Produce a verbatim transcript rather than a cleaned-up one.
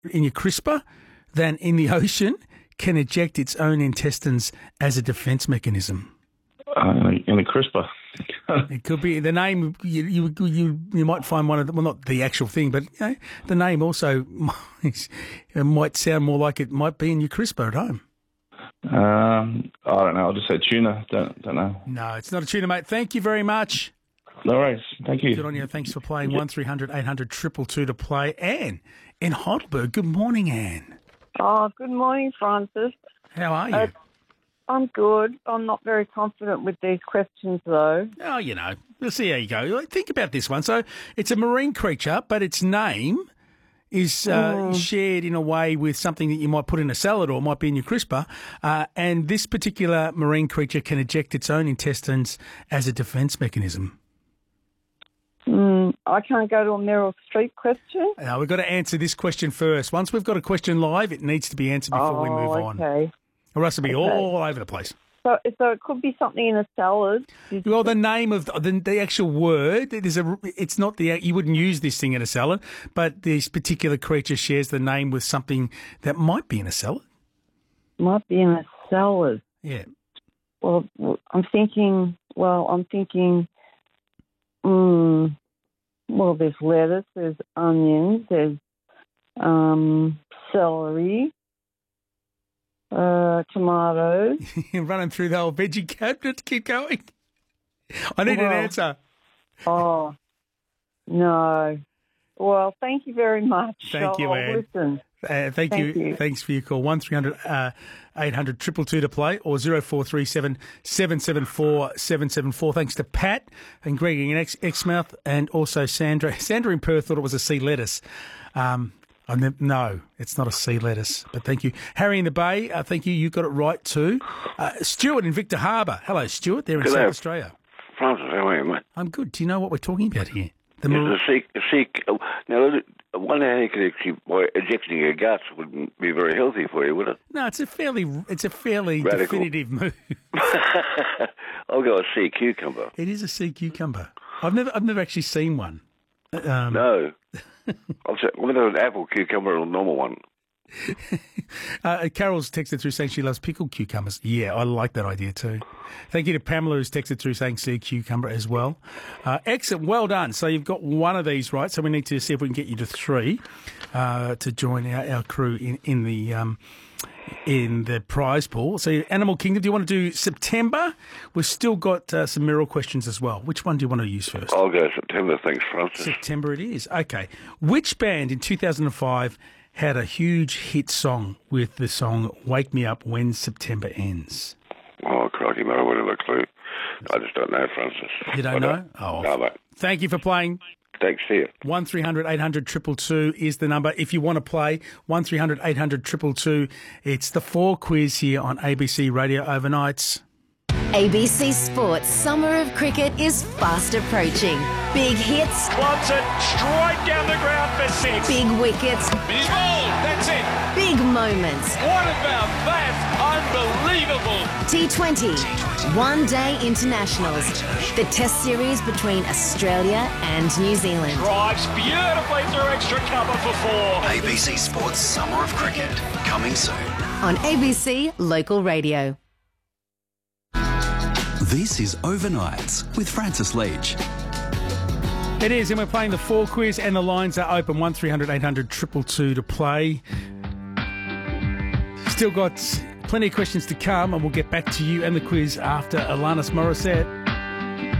in your crisper than in the ocean can eject its own intestines as a defence mechanism? Uh, in a crisper. It could be the name. You, you you you might find one of the, well, not the actual thing, but you know, the name also might, might sound more like it might be in your crisper at home. Um, I don't know. I'll just say tuna. Don't don't know. No, it's not a tuna, mate. Thank you very much. No worries. Thank you. Good on you. Thanks for playing. One three hundred eight hundred triple two to play. Anne in Heidelberg. Good morning, Anne. Oh, good morning, Francis. How are you? Uh, I'm good. I'm not very confident with these questions, though. Oh, you know, we'll see how you go. Think about this one. So it's a marine creature, but its name is uh, Mm. shared in a way with something that you might put in a salad or might be in your crisper. Uh, and this particular marine creature can eject its own intestines as a defence mechanism. Mm, I can't go to a Meryl Streep question. Now, we've got to answer this question first. Once we've got a question live, it needs to be answered before oh, we move on. okay. Or else it'll be Okay. all over the place. So, so it could be something in a salad. Did Well, the name of the, the actual word, there's a, it's not the, you wouldn't use this thing in a salad, but this particular creature shares the name with something that might be in a salad. Might be in a salad. Yeah. Well, I'm thinking. Well, I'm thinking. Mm, well, there's lettuce, there's onions, there's um, celery. Uh, tomatoes. Running through the whole veggie cabinet. Keep going. I need Well, an answer. Oh, no. Well, thank you very much. Thank I'll, you, I'll Anne. listen. Uh, thank, Thank you. you. Thanks for your call. One three hundred eight hundred triple two to play or zero four three seven seven seven four seven seven four. Thanks to Pat and Greg in Ex- Exmouth and also Sandra. Sandra in Perth thought it was a sea lettuce. Um, I ne- no, it's not a sea lettuce, but thank you. Harry in the Bay, uh, thank you. You got it right too. Uh, Stuart in Victor Harbour. Hello, Stuart. They're in Good South day. Australia. Francis, how are you, mate? I'm good. Do you know what we're talking about here? The It's mar- a seek, a seek. uh, Now, I wonder how you could actually, by ejecting your guts wouldn't be very healthy for you, would it? no, it's a fairly, it's a fairly Radical. definitive move. I'll go a sea cucumber. It is a sea cucumber. I've never, I've never actually seen one. Um, No. I'll say, whether an apple cucumber or a normal one. Uh, Carol's texted through saying she loves pickled cucumbers. Yeah, I like that idea too. Thank you to Pamela who's texted through saying sea cucumber as well. Uh, excellent, well done. So you've got one of these right. So we need to see if we can get you to three uh, to join our, our crew in in the um, in the prize pool. So Animal Kingdom. Do you want to do September? We've still got uh, some Mirror questions as well. Which one do you want to use first? I'll go September, thanks, Francis. September it is. Okay. Which band in two thousand five had a huge hit song with the song Wake Me Up When September Ends? Oh, crikey, mate, I wouldn't have a clue. I just don't know, Francis. You don't I know? Oh. No, mate. Thank you for playing. Thanks, see you. one three hundred eight hundred two two two is the number. If you want to play, one three hundred eight hundred two two two. It's the four quiz here on A B C Radio Overnights. A B C Sports Summer of Cricket is fast approaching. Big hits, Clubs it straight down the ground for six. big wickets, He's bowled. That's it. big moments. What about that? Unbelievable. T twenty, One Day Internationals. The Test Series between Australia and New Zealand. Drives beautifully through extra cover for four. A B C Sports Summer of Cricket, coming soon. On A B C Local Radio. This is Overnights with Francis Leach. It is, and we're playing the four quiz, and the lines are open. one three hundred eight hundred two two two to play. Still got plenty of questions to come, and we'll get back to you and the quiz after Alanis Morissette.